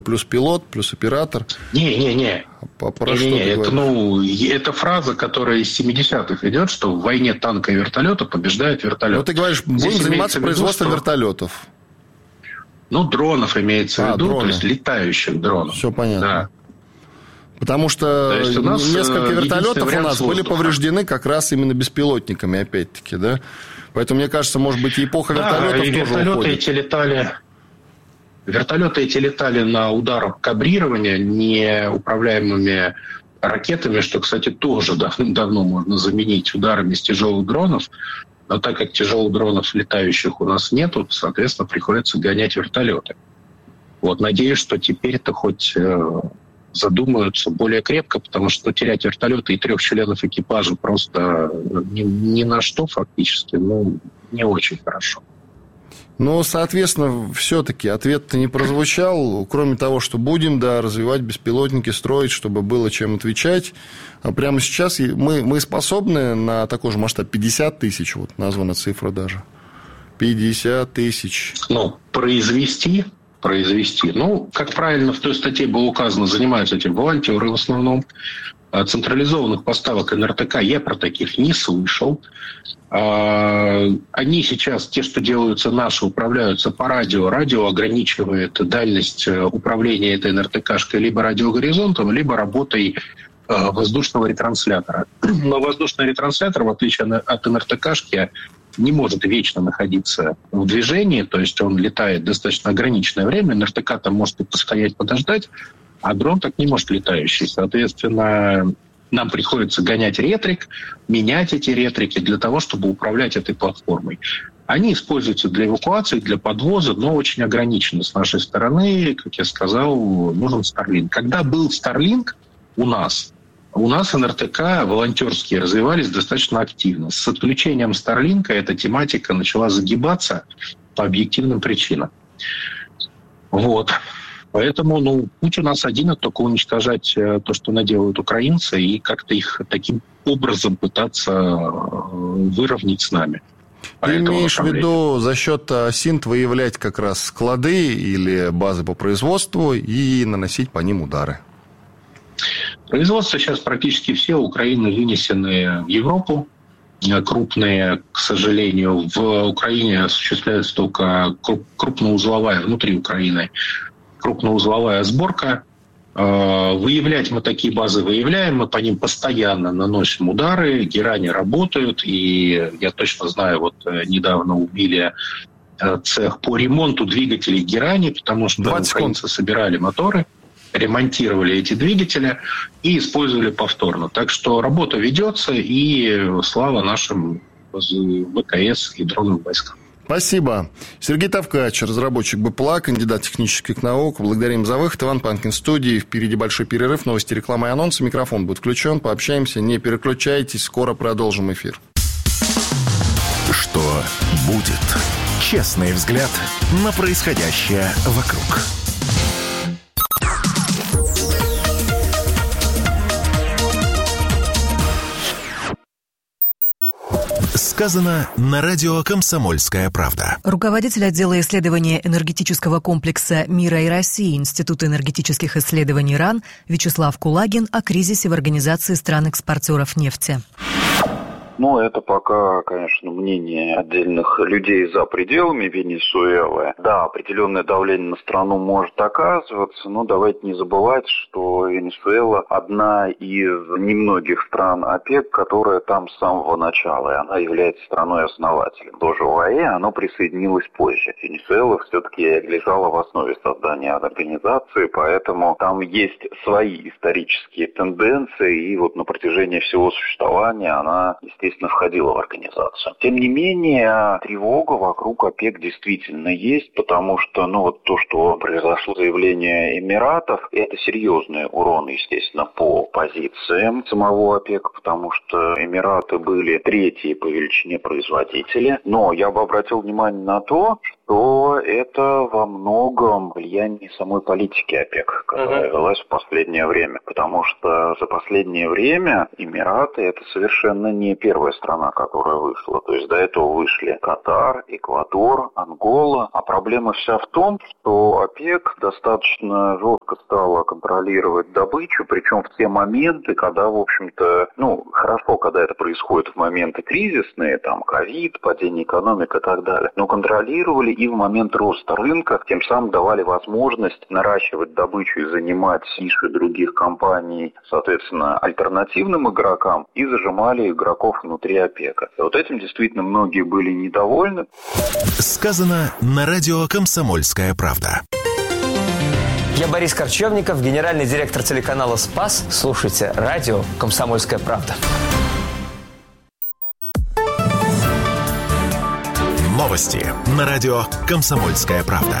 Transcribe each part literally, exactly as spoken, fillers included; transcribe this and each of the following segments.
плюс пилот, плюс оператор. Не-не-не. Не-не-не. Это, ну, это фраза, которая из семидесятых идет, что в войне танка и вертолета побеждает вертолет. Ну, ты говоришь, будем Здесь заниматься производством что... вертолетов. Ну, дронов имеется а, в виду, дроны. То есть летающих дронов. Все понятно. Да. Потому что у нас несколько вертолетов у нас были воздуха. повреждены как раз именно беспилотниками, опять-таки, да? Поэтому, мне кажется, может быть, и эпоха вертолетов да, и тоже вертолеты уходит. Эти летали... Вертолеты эти летали на ударах кабрирования неуправляемыми ракетами, что, кстати, тоже давно можно заменить ударами с тяжелых дронов. Но так как тяжелых дронов летающих у нас нету, соответственно, приходится гонять вертолеты. Вот, надеюсь, что теперь-то хоть задумаются более крепко, потому что терять вертолеты и трех членов экипажа просто ни, ни на что фактически, ну, не очень хорошо. Ну, соответственно, все-таки ответ-то не прозвучал. Кроме того, что будем, да, развивать беспилотники, строить, чтобы было чем отвечать. А прямо сейчас мы, мы способны на такой же масштаб пятьдесят тысяч, вот названа цифра даже. пятьдесят тысяч. Ну, произвести, произвести. Ну, как правильно в той статье было указано, занимаются этим волонтеры в основном. Централизованных поставок эн эр тэ ка я про таких не слышал. Они сейчас, те, что делаются наши, управляются по радио. Радио ограничивает дальность управления этой эн эр тэ ка-шкой либо радиогоризонтом, либо работой воздушного ретранслятора. Но воздушный ретранслятор, в отличие от эн эр тэ ка-шки, не может вечно находиться в движении, то есть он летает достаточно ограниченное время. эн эр тэ ка там может и постоять, подождать, а дрон так не может летающий. Соответственно, нам приходится гонять ретрик, менять эти ретрики для того, чтобы управлять этой платформой. Они используются для эвакуации, для подвоза, но очень ограниченно с нашей стороны. Как я сказал, нужен Starlink. Когда был Starlink у нас, у нас эн эр тэ ка волонтерские развивались достаточно активно. С отключением Starlink эта тематика начала загибаться по объективным причинам. Вот. Поэтому, ну, путь у нас один, это только уничтожать то, что наделают украинцы, и как-то их таким образом пытаться выровнять с нами. Ты имеешь в виду за счет синт выявлять как раз склады или базы по производству и наносить по ним удары? Производство сейчас практически все Украины вынесены в Европу. Крупные, к сожалению, в Украине осуществляется только крупноузловая, внутри Украины, крупноузловая сборка. Выявлять мы такие базы выявляем, мы по ним постоянно наносим удары, герани работают, и я точно знаю, вот недавно убили цех по ремонту двигателей герани, потому что украинцы собирали моторы, ремонтировали эти двигатели и использовали повторно. Так что работа ведется, и слава нашим вэ ка эс и дронным войскам. Спасибо. Сергей Тавкач, разработчик БПЛА, кандидат технических наук. Благодарим за выход. Иван Панкин в студии. Впереди большой перерыв. Новости, реклама и анонсы. Микрофон будет включен. Пообщаемся. Не переключайтесь. Скоро продолжим эфир. Что будет? Честный взгляд на происходящее вокруг. Сказано на радио «Комсомольская правда». Руководитель отдела исследования энергетического комплекса «Мира и России» Института энергетических исследований РАН Вячеслав Кулагин о кризисе в Организации стран-экспортеров нефти. Ну, это пока, конечно, мнение отдельных людей за пределами Венесуэлы. Да, определенное давление на страну может оказываться, но давайте не забывать, что Венесуэла одна из немногих стран ОПЕК, которая там с самого начала, и она является страной-основателем. Тоже ОАЭ, оно присоединилось позже. Венесуэла все-таки лежала в основе создания организации, поэтому там есть свои исторические тенденции, и вот на протяжении всего существования она, естественно, входила в организацию. Тем не менее, тревога вокруг ОПЕК действительно есть, потому что, ну, вот то, что произошло заявление Эмиратов, это серьезный урон, естественно, по позициям самого ОПЕК, потому что Эмираты были третьи по величине производители. Но я бы обратил внимание на то, что то это во многом влияние самой политики ОПЕК, которая uh-huh. велась в последнее время. Потому что за последнее время Эмираты – это совершенно не первая страна, которая вышла. То есть до этого вышли Катар, Эквадор, Ангола. А проблема вся в том, что ОПЕК достаточно жестко стала контролировать добычу, причем в те моменты, когда, в общем-то, ну, хорошо, когда это происходит в моменты кризисные, там, ковид, падение экономики и так далее, но контролировали и в момент роста рынка, тем самым давали возможность наращивать добычу и занимать ниши других компаний, соответственно, альтернативным игрокам, и зажимали игроков внутри ОПЕКа. И вот этим действительно многие были недовольны. Сказано на радио «Комсомольская правда». Я Борис Корчевников, генеральный директор телеканала «Спас». Слушайте радио «Комсомольская правда». Новости на радио «Комсомольская правда».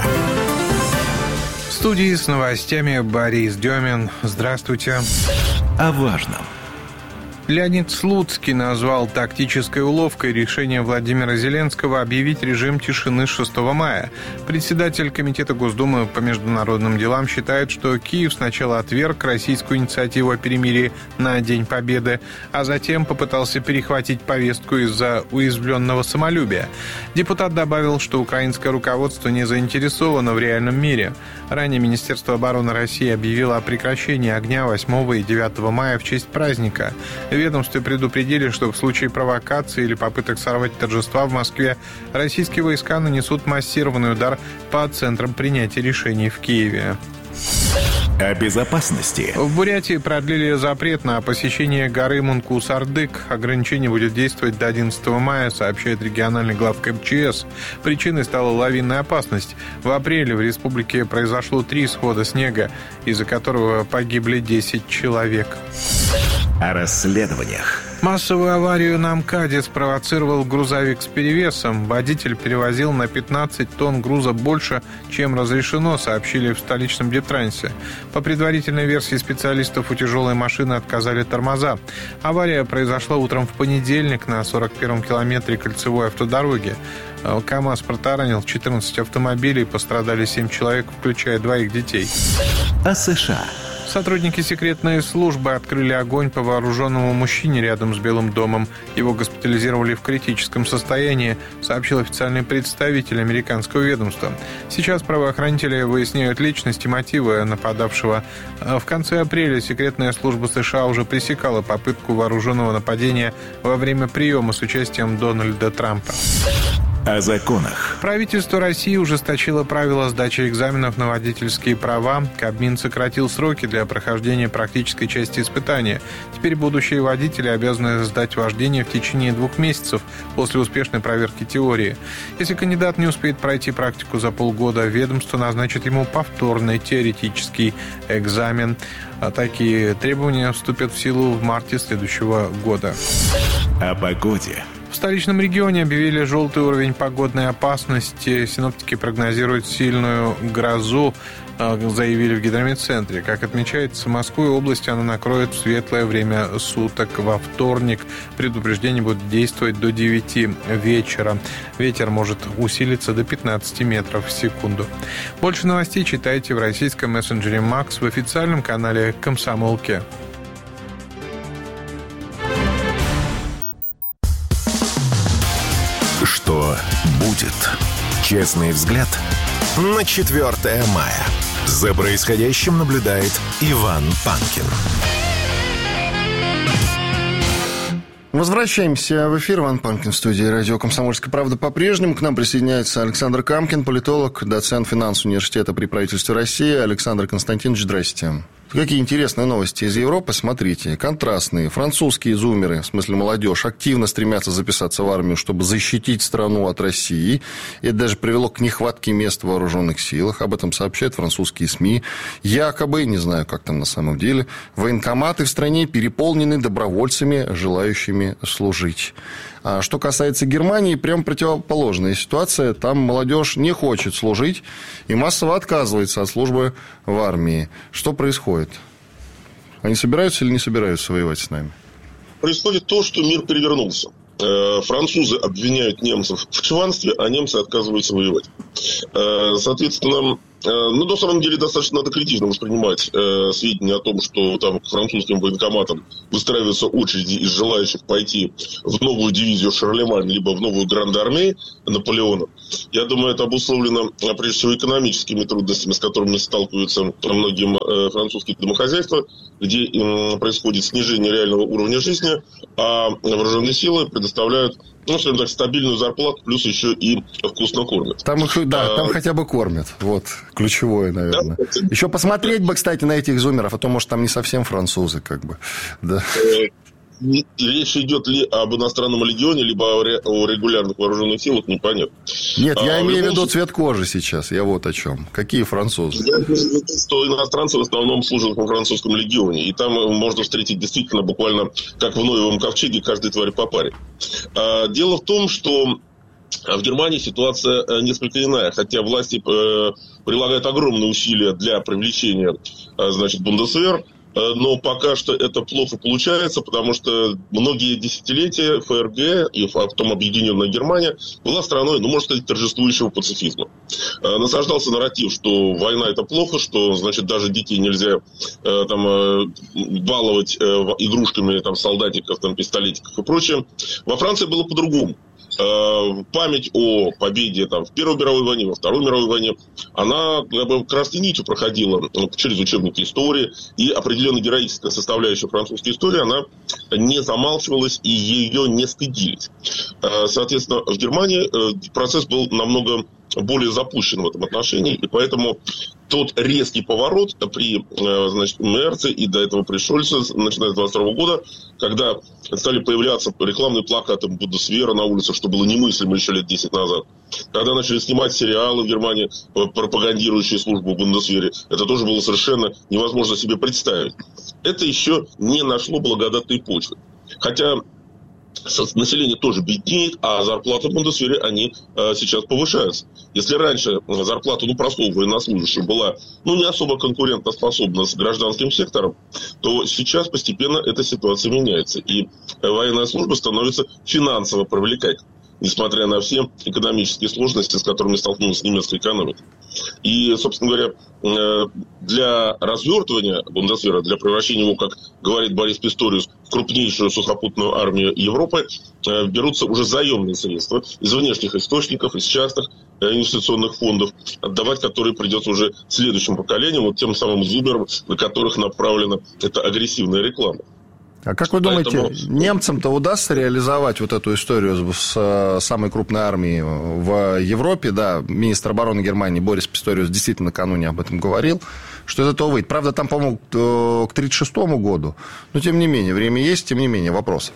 В студии с новостями Борис Демин. Здравствуйте. О важном. Леонид Слуцкий назвал тактической уловкой решение Владимира Зеленского объявить режим тишины шестого мая. Председатель Комитета Госдумы по международным делам считает, что Киев сначала отверг российскую инициативу о перемирии на День Победы, а затем попытался перехватить повестку из-за уязвленного самолюбия. Депутат добавил, что украинское руководство не заинтересовано в реальном мире. Ранее Министерство обороны России объявило о прекращении огня восьмого и девятого мая в честь праздника. В ведомстве предупредили, что в случае провокации или попыток сорвать торжества в Москве российские войска нанесут массированный удар по центрам принятия решений в Киеве. О безопасности. В Бурятии продлили запрет на посещение горы Мункус-Ардык. Ограничение будет действовать до одиннадцатого мая, сообщает региональный главк МЧС. Причиной стала лавинная опасность. В апреле в республике произошло три схода снега, из-за которого погибли десять человек. О расследованиях. Массовую аварию на МКАДе спровоцировал грузовик с перевесом. Водитель перевозил на пятнадцать тонн груза больше, чем разрешено, сообщили в столичном Дептрансе. По предварительной версии специалистов, у тяжелой машины отказали тормоза. Авария произошла утром в понедельник на сорок первом километре кольцевой автодороги. КАМАЗ протаранил четырнадцать автомобилей, пострадали семь человек, включая двоих детей. О США. Сотрудники секретной службы открыли огонь по вооруженному мужчине рядом с Белым домом. Его госпитализировали в критическом состоянии, сообщил официальный представитель американского ведомства. Сейчас правоохранители выясняют личность и мотивы нападавшего. В конце апреля секретная служба США уже пресекала попытку вооруженного нападения во время приема с участием Дональда Трампа. О законах. Правительство России ужесточило правила сдачи экзаменов на водительские права. Кабмин сократил сроки для прохождения практической части испытания. Теперь будущие водители обязаны сдать вождение в течение двух месяцев после успешной проверки теории. Если кандидат не успеет пройти практику за полгода, ведомство назначит ему повторный теоретический экзамен. А такие требования вступят в силу в марте следующего года. О погоде. В столичном регионе объявили желтый уровень погодной опасности. Синоптики прогнозируют сильную грозу, заявили в гидрометцентре. Как отмечается, Москву и область она накроет в светлое время суток. Во вторник предупреждение будет действовать до девяти вечера. Ветер может усилиться до пятнадцати метров в секунду. Больше новостей читайте в российском мессенджере Макс в официальном канале «Комсомолки». Что будет? Честный взгляд на четвертое мая. За происходящим наблюдает Иван Панкин. Возвращаемся в эфир. Иван Панкин в студии радио «Комсомольская правда» по-прежнему. К нам присоединяется Александр Камкин, политолог, доцент финансового университета при правительстве России. Александр Константинович, здрасте. Какие интересные новости из Европы, смотрите, контрастные. Французские зумеры, в смысле молодежь, активно стремятся записаться в армию, чтобы защитить страну от России. Это даже привело к нехватке мест в вооруженных силах. Об этом сообщают французские СМИ. Якобы, не знаю, как там на самом деле, военкоматы в стране переполнены добровольцами, желающими служить. А что касается Германии, прям противоположная ситуация. Там молодежь не хочет служить и массово отказывается от службы в армии. Что происходит? Они собираются или не собираются воевать с нами? Происходит то, что мир перевернулся. французы обвиняют немцев в чванстве, а немцы отказываются воевать. Соответственно, ну, на самом деле, достаточно надо критично воспринимать э, сведения о том, что там к французским военкоматам выстраиваются очереди из желающих пойти в новую дивизию Шарлемань, либо в новую Гранд-армию Наполеона. Я думаю, это обусловлено, прежде всего, экономическими трудностями, с которыми сталкиваются многие э, французские домохозяйства, где э, происходит снижение реального уровня жизни, а вооруженные силы предоставляют, ну, скажем так, стабильную зарплату, плюс еще и вкусно кормят. Там их, да, а, там хотя бы кормят. Вот, ключевое, наверное. Да? Еще посмотреть бы, кстати, на этих зумеров, а то, может, там не совсем французы, как бы. Да. Речь идет ли об иностранном легионе, либо о регулярных вооруженных силах, непонятно. Нет, я а, имею в виду случае... цвет кожи сейчас. Я вот о чем. Какие французы? Я имею в виду, что иностранцы в основном служат во французском легионе. И там можно встретить действительно буквально, как в Ноевом ковчеге, каждой твари по паре. А, дело в том, что в Германии ситуация несколько иная. Хотя власти э, прилагают огромные усилия для привлечения, э, значит, Бундесвер. Но пока что это плохо получается, потому что многие десятилетия ФРГ и потом Объединенная Германия была страной, ну, можно сказать, торжествующего пацифизма. Насаждался нарратив, что война – это плохо, что, значит, даже детей нельзя там баловать игрушками там, солдатиков, там, пистолетиков и прочее. Во Франции было по-другому. Память о победе там, в Первой мировой войне, во Второй мировой войне, она как бы красной нитью проходила через учебники истории, и определенно героическая составляющая французской истории, она не замалчивалась, и ее не стыдились. Соответственно, в Германии процесс был намного более запущен в этом отношении, и поэтому тот резкий поворот при, значит, Мерце и до этого при Шольце, начиная с двадцать второго года, когда стали появляться рекламные плакаты Бундесвера на улицах, что было немыслимо еще лет десять назад, когда начали снимать сериалы в Германии, пропагандирующие службу в Бундесвере, это тоже было совершенно невозможно себе представить. Это еще не нашло благодатной почвы. Хотя население тоже беднеет, а зарплаты в Бундесвере, они э, сейчас повышаются. Если раньше зарплата, ну, простого военнослужащего была, ну, не особо конкурентоспособна с гражданским сектором, то сейчас постепенно эта ситуация меняется. И военная служба становится финансово привлекательной, несмотря на все экономические сложности, с которыми столкнулась немецкая экономика. И, собственно говоря, для развертывания Бундесвера, для превращения его, как говорит Борис Писториус, в крупнейшую сухопутную армию Европы, берутся уже заемные средства из внешних источников, из частных инвестиционных фондов, отдавать которые придется уже следующим поколениям, вот тем самым зуберам, на которых направлена эта агрессивная реклама. А как вы думаете, Поэтому... немцам-то удастся реализовать вот эту историю с самой крупной армией в Европе? Да, министр обороны Германии Борис Писториус действительно накануне об этом говорил, что из этого выйдет. Правда, там, по-моему, к тридцать шестому году, но тем не менее, время есть, тем не менее, вопрос.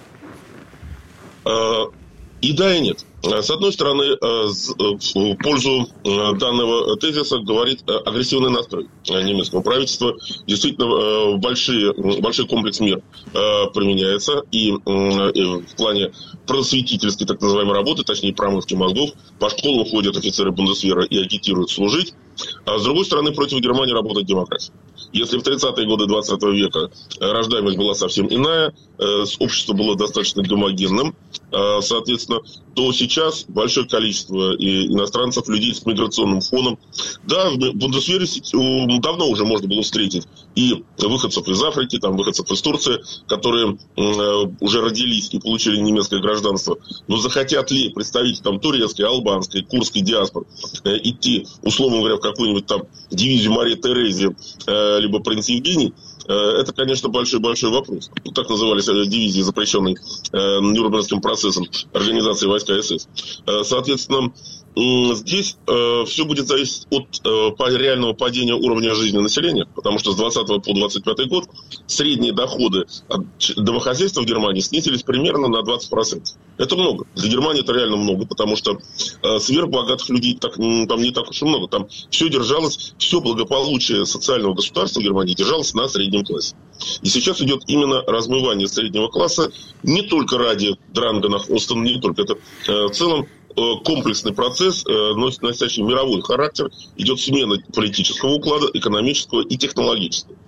И да, и нет. С одной стороны, в пользу данного тезиса говорит агрессивный настрой немецкого правительства. Действительно, большие, большой комплекс мер применяется. И в плане просветительской, так называемой, работы, точнее, промывки мозгов, по школам ходят офицеры Бундесвера и агитируют служить. А с другой стороны, против Германии работает демократия. Если в тридцатые годы двадцатого века рождаемость была совсем иная, общество было достаточно гомогенным, соответственно, то сейчас большое количество иностранцев, людей с миграционным фоном. Да, в Бундесвере давно уже можно было встретить и выходцев из Африки, там, выходцев из Турции, которые уже родились и получили немецкое гражданство. Но захотят ли представители там турецкой, албанской, курдской диаспоры идти, условно говоря, в какую-нибудь там дивизию Марии Терезии, либо принц Евгений, это, конечно, большой-большой вопрос. Так назывались дивизии, запрещенные Нюрнбергским процессом организации войска СС. Соответственно, здесь все будет зависеть от реального падения уровня жизни населения, потому что с двадцатого по двадцать пятый год средние доходы домохозяйства в Германии снизились примерно на двадцать процентов. Это много. Для Германии это реально много, потому что сверхбогатых людей так, там не так уж и много. Там все держалось, все благополучие социального государства в Германии держалось на среднем классе. И сейчас идет именно размывание среднего класса не только ради Дранга на Хостен, не только. Это в целом комплексный процесс, носящий мировой характер, идет смена политического уклада, экономического и технологического.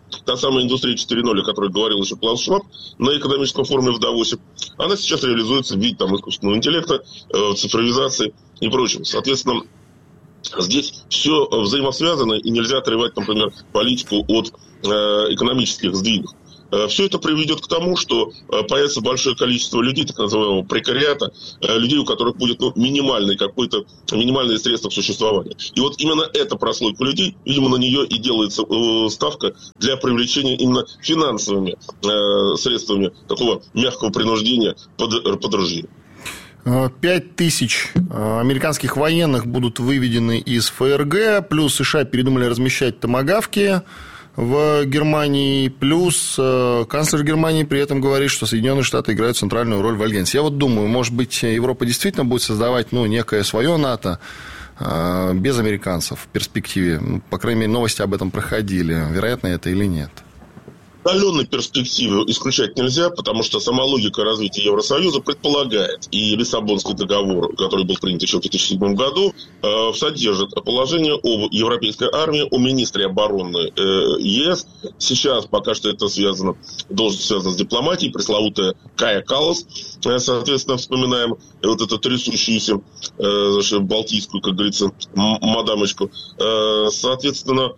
та самая индустрия четыре ноль, о которой говорил еще Клаус Шваб на экономическом форуме в Давосе, она сейчас реализуется в виде там, искусственного интеллекта, цифровизации и прочего. Соответственно, здесь все взаимосвязано, и нельзя отрывать, например, политику от экономических сдвигов. Все это приведет к тому, что появится большое количество людей, так называемого прекариата, людей, у которых будет ну, минимальный какой-то, минимальные средства к существованию. И вот именно эта прослойка людей, видимо, на нее и делается ставка для привлечения именно финансовыми средствами такого мягкого принуждения под, под ружье. Пять тысяч американских военных будут выведены из ФРГ, плюс США передумали размещать томагавки в Германии, плюс э, канцлер Германии при этом говорит, что Соединенные Штаты играют центральную роль в альянсе. Я вот думаю, может быть, Европа действительно будет создавать ну, некое свое НАТО э, без американцев в перспективе. Ну, по крайней мере, новости об этом проходили. Вероятно это или нет? Отдаленной перспективы исключать нельзя, потому что сама логика развития Евросоюза предполагает, и Лиссабонский договор, который был принят еще в две тысячи седьмом году, э, содержит положение об европейской армии, о министре обороны э, ЕС. Сейчас пока что это связано, должен связано с дипломатией, пресловутая Кая Каллас. Э, соответственно, вспоминаем вот эту трясущуюся э, балтийскую, как говорится, мадамочку. Э, соответственно,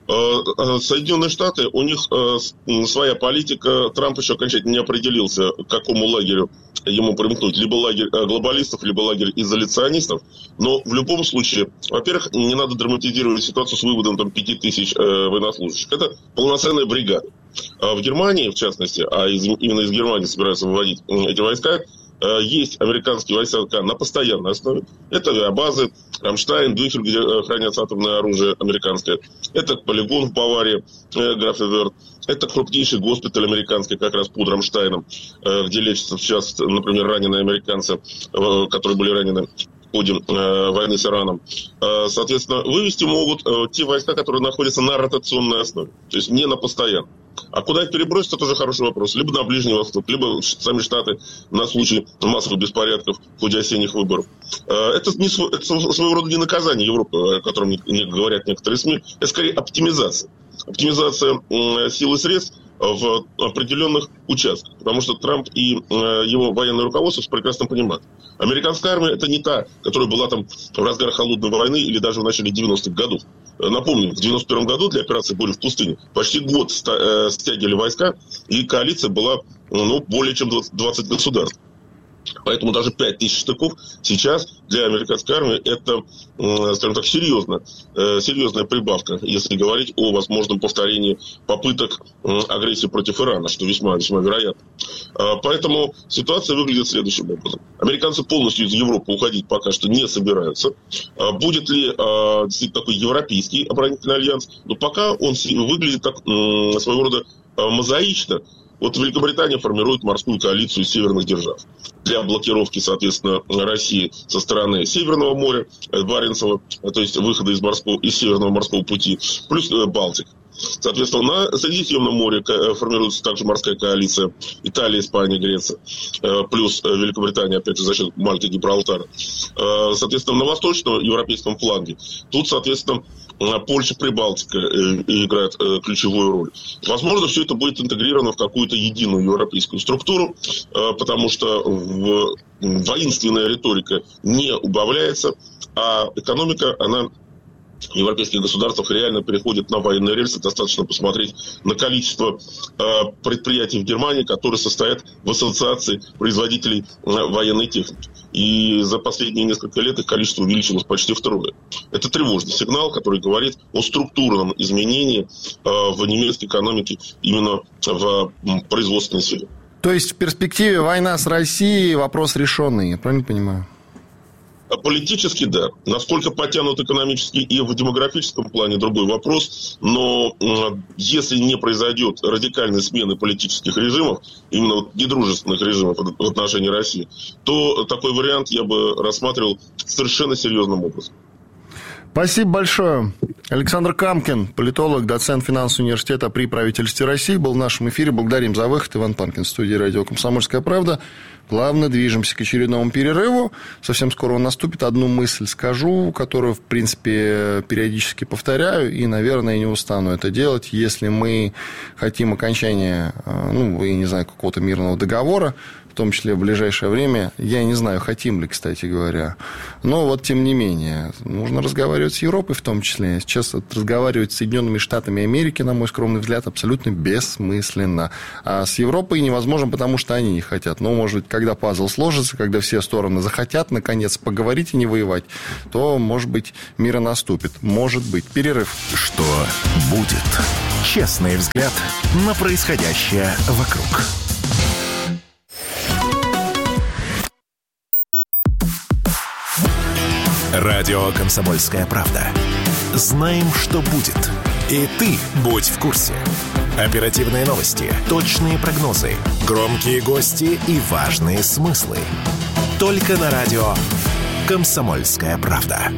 Соединенные Штаты, у них э, своя политика. Трамп еще окончательно не определился, к какому лагерю ему примкнуть. Либо лагерь глобалистов, либо лагерь изоляционистов. Но в любом случае, во-первых, не надо драматизировать ситуацию с выводом там, пяти тысяч э, военнослужащих. Это полноценная бригада. А в Германии, в частности, а из, именно из Германии собираются выводить эти войска, есть американские войска на постоянной основе. Это авиабазы, Рамштайн, Дюхель, где хранятся атомное оружие американское. Это полигон в Баварии, Графеверт. Это крупнейший госпиталь американский, как раз под Рамштайном, где лечатся сейчас, например, раненые американцы, которые были ранены в ходе войны с Ираном. Соответственно, вывести могут те войска, которые находятся на ротационной основе, то есть не на постоянной. А куда их перебросить, это тоже хороший вопрос. Либо на Ближний Восток, либо сами Штаты на случай массовых беспорядков в ходе осенних выборов. Это, не, это своего рода не наказание Европы, о котором говорят некоторые СМИ, это скорее оптимизация. Оптимизация сил и средств в определенных участках. Потому что Трамп и его военное руководство прекрасно понимают. Американская армия – это не та, которая была там в разгар холодной войны или даже в начале девяностых годов. Напомним, в девяносто первом году для операции «Буря в пустыне» почти год стягивали войска, и коалиция была ну, более чем двадцать государств. Поэтому даже пять тысяч штыков сейчас для американской армии это, скажем так, серьезно, серьезная прибавка, если говорить о возможном повторении попыток агрессии против Ирана, что весьма, весьма вероятно. Поэтому ситуация выглядит следующим образом. Американцы полностью из Европы уходить пока что не собираются. Будет ли действительно такой европейский оборонительный альянс? Но пока он выглядит так, своего рода мозаично. Вот Великобритания формирует морскую коалицию из северных держав для блокировки, соответственно, России со стороны Северного моря, Баренцева, то есть выхода из, морского, из Северного морского пути, плюс Балтик. Соответственно, на Средиземном море формируется также морская коалиция Италия, Испания, Греция, плюс Великобритания, опять же, за счет Мальты и Гибралтара. Соответственно, на восточном европейском фланге тут, соответственно, Польша, Прибалтика играет ключевую роль. Возможно, все это будет интегрировано в какую-то единую европейскую структуру, потому что воинственная риторика не убавляется, а экономика, она в европейских государствах реально переходит на военные рельсы. Достаточно посмотреть на количество э, предприятий в Германии, которые состоят в ассоциации производителей э, военной техники. И за последние несколько лет их количество увеличилось почти втрое. Это тревожный сигнал, который говорит о структурном изменении э, в немецкой экономике именно в э, производственной сфере. То есть в перспективе война с Россией вопрос решенный, я правильно понимаю? Политически, да. Насколько потянут экономически и в демографическом плане, другой вопрос. Но если не произойдет радикальной смены политических режимов, именно вот недружественных режимов в отношении России, то такой вариант я бы рассматривал совершенно серьезным образом. Спасибо большое. Александр Камкин, политолог, доцент финансового университета при правительстве России, был в нашем эфире. Благодарим за выход. Иван Панкин, в студии радио «Комсомольская правда». Плавно движемся к очередному перерыву. Совсем скоро он наступит. Одну мысль скажу, которую, в принципе, периодически повторяю, и, наверное, не устану это делать. Если мы хотим окончания, ну, я не знаю, какого-то мирного договора, в том числе в ближайшее время, я не знаю, хотим ли, кстати говоря. Но вот, тем не менее, нужно разговаривать с Европой в том числе. Сейчас разговаривать с Соединенными Штатами Америки, на мой скромный взгляд, абсолютно бессмысленно. А с Европой невозможно, потому что они не хотят. Но, может быть, когда пазл сложится, когда все стороны захотят, наконец, поговорить и не воевать, то, может быть, мир и наступит. Может быть. Перерыв. Что будет? Честный взгляд на происходящее вокруг. Радио «Комсомольская правда». Знаем, что будет. И ты будь в курсе. Оперативные новости, точные прогнозы, громкие гости и важные смыслы. Только на радио «Комсомольская правда».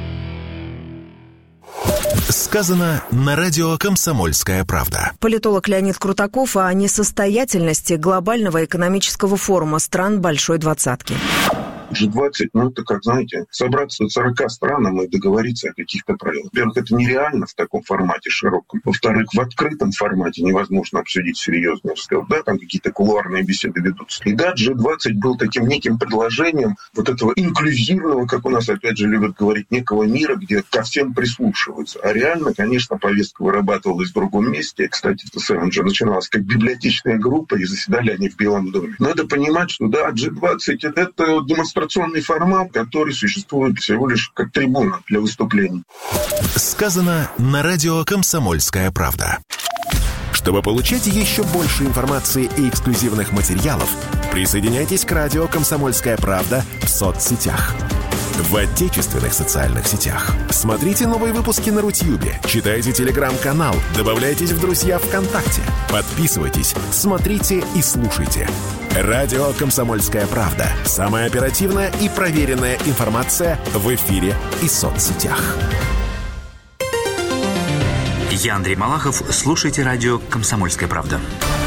Сказано на радио «Комсомольская правда». Политолог Леонид Крутаков о несостоятельности глобального экономического форума стран Большой Двадцатки. джи двадцать, ну, это, как, знаете, собраться сорока странам и договориться о каких-то правилах. Во-первых, это нереально в таком формате широком. Во-вторых, в открытом формате невозможно обсудить серьезные разговоры. Да, там какие-то кулуарные беседы ведутся. И да, джи двадцать был таким неким предложением вот этого инклюзивного, как у нас, опять же, любят говорить, некого мира, где ко всем прислушиваются. А реально, конечно, повестка вырабатывалась в другом месте. Кстати, в ТСМ же начиналась как библиотечная группа, и заседали они в Белом доме. Надо понимать, что да, джи двадцать — это демонстрационный формат, который существует всего лишь как трибуна для выступлений. Сказано на радио «Комсомольская правда». Чтобы получать еще больше информации и эксклюзивных материалов, присоединяйтесь к радио «Комсомольская правда» в соцсетях. В отечественных социальных сетях. Смотрите новые выпуски на Рутьюбе, читайте телеграм-канал, добавляйтесь в друзья ВКонтакте, подписывайтесь, смотрите и слушайте. Радио «Комсомольская правда». Самая оперативная и проверенная информация в эфире и соцсетях. Я Андрей Малахов. Слушайте радио «Комсомольская правда».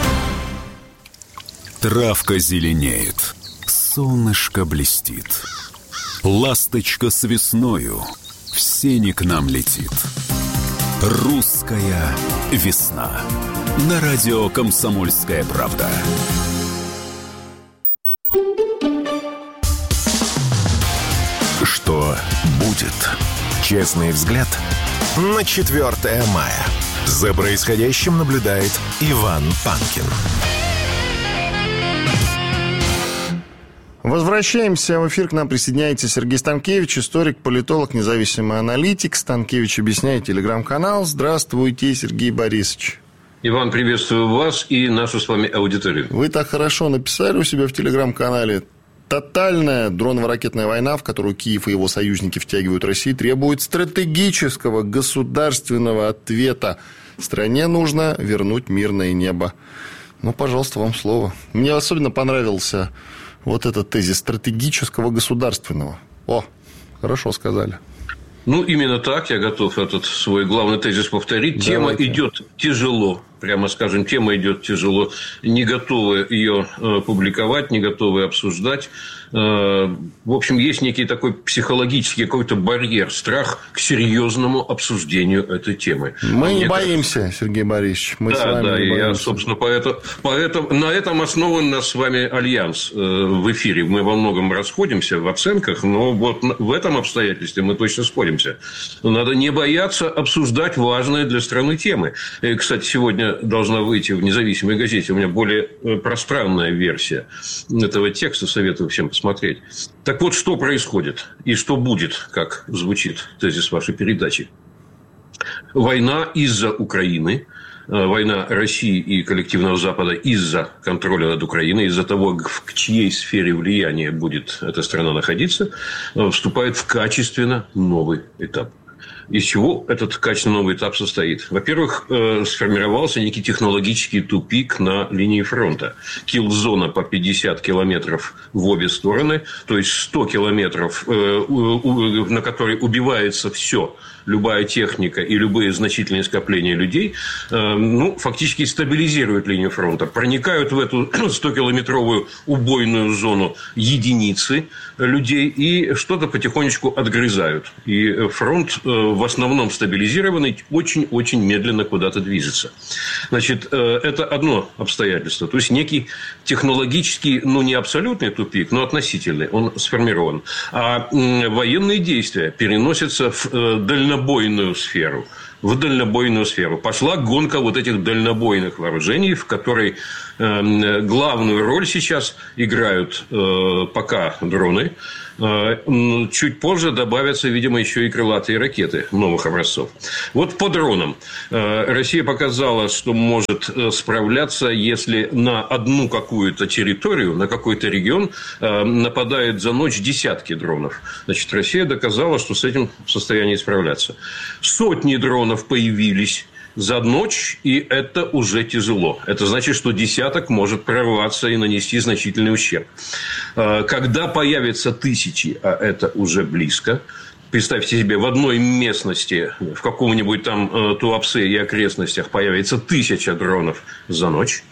Травка зеленеет, солнышко блестит. Ласточка с весною в сени к нам летит. Русская весна. На радио «Комсомольская правда». Что будет? Честный взгляд на четвёртое мая. За происходящим наблюдает Иван Панкин. Возвращаемся в эфир. К нам присоединяется Сергей Станкевич, историк, политолог, независимый аналитик. Станкевич объясняет, телеграм-канал. Здравствуйте, Сергей Борисович. Иван, приветствую вас и нашу с вами аудиторию. Вы так хорошо написали у себя в телеграм-канале. Тотальная дроново-ракетная война, в которую Киев и его союзники втягивают Россию, требует стратегического государственного ответа. Стране нужно вернуть мирное небо. Ну, пожалуйста, вам слово. Мне особенно понравился вот этот тезис стратегического государственного. О, хорошо сказали. Ну, именно так. Я готов этот свой главный тезис повторить. Давайте. Тема идет тяжело. Прямо скажем, тема идет тяжело. Не готовы ее э, публиковать, не готовы обсуждать. Э, в общем, есть некий такой психологический какой-то барьер, страх к серьезному обсуждению этой темы. Мы а не боимся, кажется... Сергей Борисович. Мы да, с вами да, не и боимся. я, собственно, поэтому, поэтому на этом основан наш с вами альянс э, в эфире. Мы во многом расходимся в оценках, но вот в этом обстоятельстве мы точно сходимся. Надо не бояться обсуждать важные для страны темы. И, кстати, сегодня должна выйти в независимой газете у меня более пространная версия этого текста, советую всем посмотреть. Так вот, что происходит и что будет, как звучит тезис вашей передачи. Война из-за Украины, война России и коллективного Запада из-за контроля над Украиной, из-за того, в чьей сфере влияния будет эта страна находиться, вступает в качественно новый этап. Из чего этот качественно новый этап состоит? Во-первых, сформировался некий технологический тупик на линии фронта. Килл-зона по пятьдесят километров в обе стороны, то есть сто километров, на которой убивается все, любая техника и любые значительные скопления людей, ну, фактически стабилизируют линию фронта, проникают в эту стокилометровую убойную зону единицы людей и что-то потихонечку отгрызают. И фронт в основном стабилизированный очень-очень медленно куда-то движется. Значит, это одно обстоятельство. То есть, некий технологический, ну, не абсолютный тупик, но относительный, он сформирован. А военные действия переносятся в дальнобойную сферу. В дальнобойную сферу. Пошла гонка вот этих дальнобойных вооружений, в которой э, главную роль сейчас играют э, пока дроны. Э, чуть позже добавятся, видимо, еще и крылатые ракеты новых образцов. Вот по дронам. Э, Россия показала, что может справляться, если на одну какую-то территорию, на какой-то регион э, нападают за ночь десятки дронов. Значит, Россия доказала, что с этим в состоянии справляться. Сотни дронов появились за ночь, и это уже тяжело. Это значит, что десяток может прорваться и нанести значительный ущерб. Когда появятся тысячи, а это уже близко, представьте себе, в одной местности, в каком-нибудь там Туапсе и окрестностях появится тысяча дронов за ночь,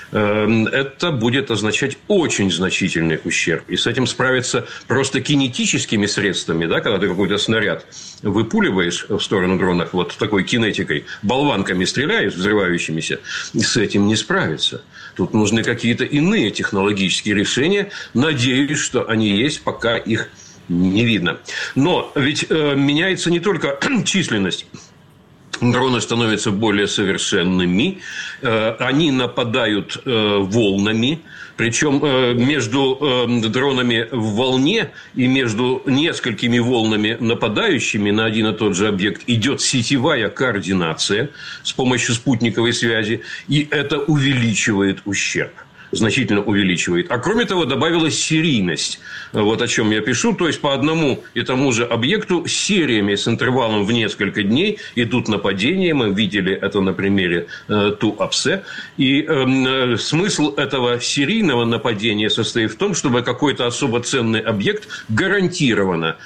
это будет означать очень значительный ущерб. И с этим справиться просто кинетическими средствами, да, когда ты какой-то снаряд выпуливаешь в сторону дронов, вот такой кинетикой, болванками стреляешь, взрывающимися, и с этим не справиться. Тут нужны какие-то иные технологические решения. Надеюсь, что они есть, пока их не видно. Но ведь э, меняется не только численность. Дроны становятся более совершенными, они нападают волнами, причем между дронами в волне и между несколькими волнами, нападающими на один и тот же объект, идет сетевая координация с помощью спутниковой связи, и это увеличивает ущерб. Значительно увеличивает. А кроме того, добавилась серийность. Вот о чем я пишу. То есть, по одному и тому же объекту сериями с интервалом в несколько дней идут нападения. Мы видели это на примере э, Туапсе. И э, смысл этого серийного нападения состоит в том, чтобы какой-то особо ценный объект гарантированно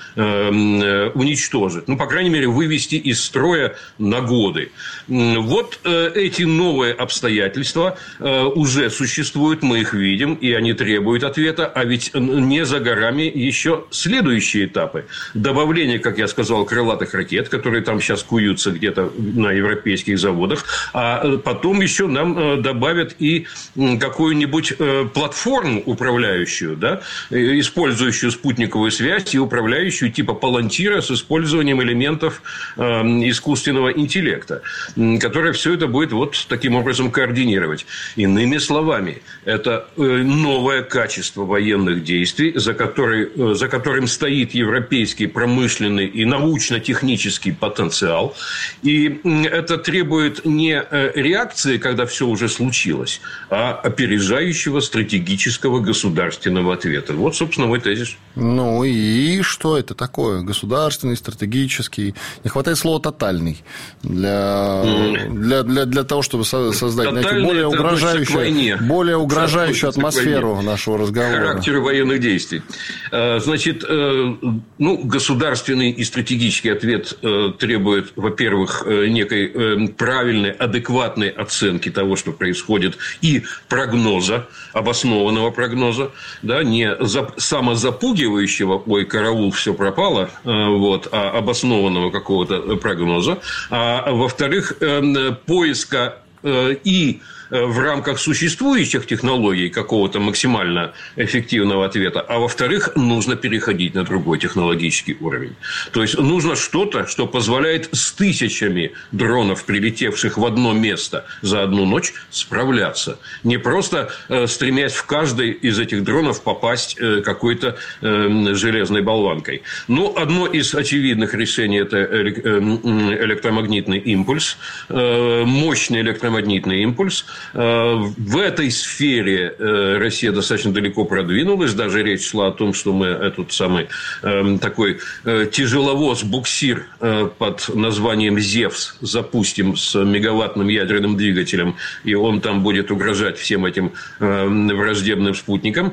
э, уничтожить. Ну, по крайней мере, вывести из строя на годы. Вот э, эти новые обстоятельства э, уже существуют. Мы их видим, и они требуют ответа. А ведь не за горами еще следующие этапы. Добавление, как я сказал, крылатых ракет, которые там сейчас куются где-то на европейских заводах. А потом еще нам добавят и какую-нибудь платформу управляющую, да, использующую спутниковую связь и управляющую типа палантира с использованием элементов искусственного интеллекта, которая все это будет вот таким образом координировать. Иными словами, это новое качество военных действий, за, который, за которым стоит европейский промышленный и научно-технический потенциал. И это требует не реакции, когда все уже случилось, а опережающего стратегического государственного ответа. Вот, собственно, мой тезис. Ну, и что это такое? Государственный, стратегический? Не хватает слова «тотальный» для, mm. для, для, для того, чтобы создать знаете, более угрожающую, более угрожающую атмосферу нашего разговора. Характеру военных действий. Значит, ну, государственный и стратегический ответ требует, во-первых, некой правильной, адекватной оценки того, что происходит, и прогноза, обоснованного прогноза, да, не самозапугивающего, ой, караул, все пропало, вот, а обоснованного какого-то прогноза. А во-вторых, поиска и в рамках существующих технологий какого-то максимально эффективного ответа, а во-вторых, нужно переходить на другой технологический уровень. То есть, нужно что-то, что позволяет с тысячами дронов, прилетевших в одно место за одну ночь, справляться. Не просто э, стремясь в каждый из этих дронов попасть э, какой-то э, железной болванкой. Ну, одно из очевидных решений – это электромагнитный импульс, э, мощный электромагнитный электромагнитный импульс. В этой сфере Россия достаточно далеко продвинулась. Даже речь шла о том, что мы этот самый такой тяжеловоз, буксир под названием «Зевс» запустим с мегаваттным ядерным двигателем, и он там будет угрожать всем этим враждебным спутникам.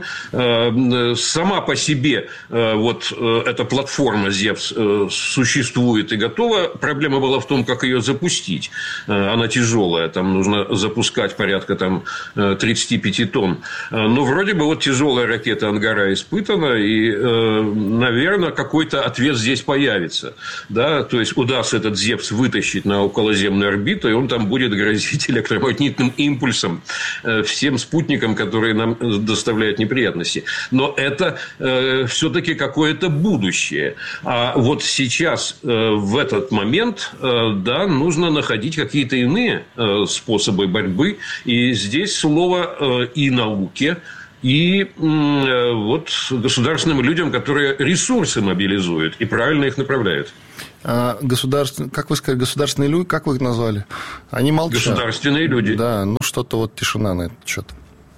Сама по себе вот эта платформа «Зевс» существует и готова. Проблема была в том, как ее запустить. Она тяжелая, там нужно запускать порядка там, тридцать пять тонн. Но вроде бы вот тяжелая ракета «Ангара» испытана, и, наверное, какой-то ответ здесь появится. Да? То есть, удастся этот «Зевс» вытащить на околоземную орбиту, и он там будет грозить электромагнитным импульсом всем спутникам, которые нам доставляют неприятности. Но это э, все-таки какое-то будущее. А вот сейчас, э, в этот момент, э, да, нужно находить какие-то иные э, способы борьбы. И здесь слово э, и науке, и э, вот государственным людям, которые ресурсы мобилизуют и правильно их направляют. А государственные, как вы сказали, государственные люди, как вы их назвали? Они молчат. Государственные люди. Да, ну что-то вот тишина на этот счет.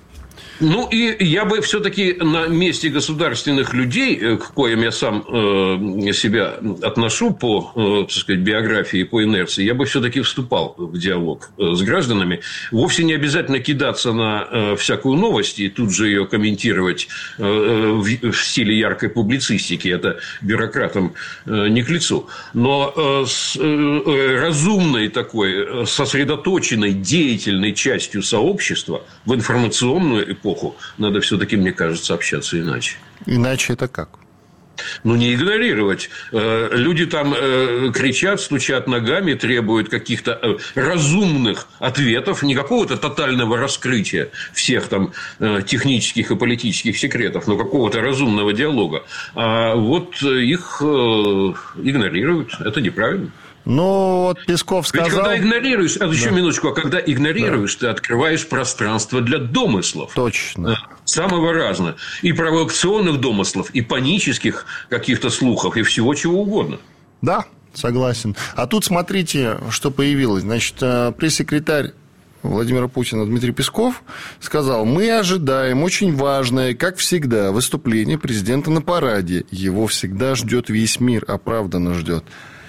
Ну, и я бы все-таки на месте государственных людей, к коим я сам э, себя отношу по, э, так сказать, биографии, по инерции, я бы все-таки вступал в диалог с гражданами. Вовсе не обязательно кидаться на э, всякую новость и тут же ее комментировать э, в, в стиле яркой публицистики. Это бюрократам э, не к лицу. Но э, с э, разумной такой, сосредоточенной, деятельной частью сообщества в информационную эпоху надо все-таки, мне кажется, общаться иначе. Иначе это как? Ну, не игнорировать. Люди там кричат, стучат ногами, требуют каких-то разумных ответов, не какого-то тотального раскрытия всех там технических и политических секретов, но какого-то разумного диалога. А вот их игнорируют. Это неправильно. Ну, вот Песков сказал... Ведь когда игнорируешь, а еще да. минуточку, а когда игнорируешь, да. ты открываешь пространство для домыслов. Точно. Самого разного. И провокационных домыслов, и панических каких-то слухов, и всего чего угодно. Да, согласен. А тут смотрите, что появилось. Значит, пресс-секретарь Владимира Путина Дмитрий Песков сказал: мы ожидаем очень важное, как всегда, выступление президента на параде. Его всегда ждет весь мир, оправданно ждет.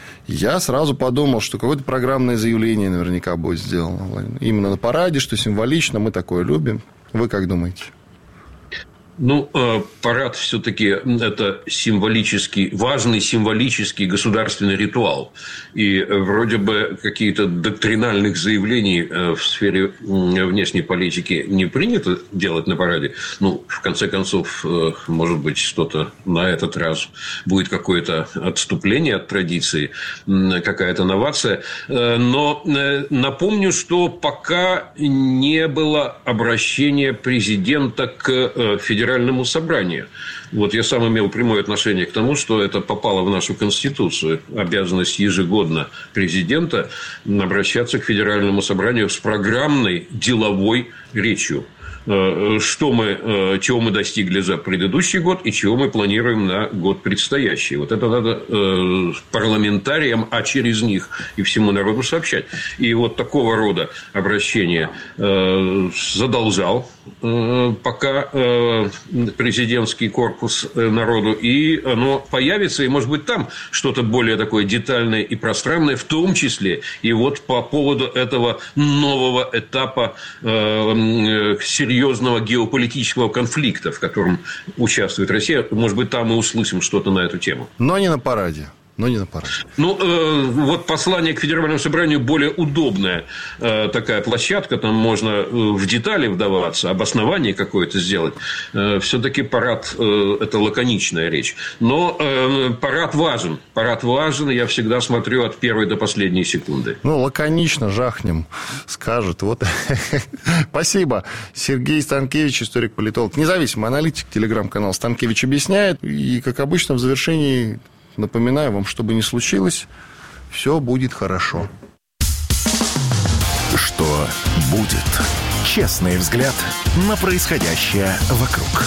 Я сразу подумал, что какое-то программное заявление наверняка будет сделано. Именно на параде, что символично, мы такое любим. Вы как думаете? Ну, парад все-таки это символический, важный символический государственный ритуал. И вроде бы какие-то доктринальных заявлений в сфере внешней политики не принято делать на параде. Ну, в конце концов, может быть, что-то на этот раз будет какое-то отступление от традиции, какая-то новация. Но напомню, что пока не было обращения президента к федеральному Федеральному собранию. Вот я сам имел прямое отношение к тому, что это попало в нашу Конституцию. Обязанность ежегодно президента обращаться к Федеральному собранию с программной деловой речью. Что мы, чего мы достигли за предыдущий год и чего мы планируем на год предстоящий. Вот это надо парламентариям, а через них и всему народу сообщать. И вот такого рода обращение задолжал пока президентский корпус народу, и оно появится, и, может быть, там что-то более такое детальное и пространное, в том числе и вот по поводу этого нового этапа серьезного геополитического конфликта, в котором участвует Россия. Может быть, там мы услышим что-то на эту тему. Но не на параде. Но не на параде. Ну, э, вот послание к Федеральному собранию более удобная э, такая площадка. Там можно в детали вдаваться, обоснование какое-то сделать. Э, все-таки парад э, – это лаконичная речь. Но э, парад важен. Парад важен. Я всегда смотрю от первой до последней секунды. Ну, лаконично жахнем, скажет. Вот. Спасибо. Сергей Станкевич, историк-политолог, независимый аналитик, телеграм-канал «Станкевич объясняет». И, как обычно, в завершении... Напоминаю вам, что бы ни случилось, все будет хорошо. Что будет? Честный взгляд на происходящее вокруг.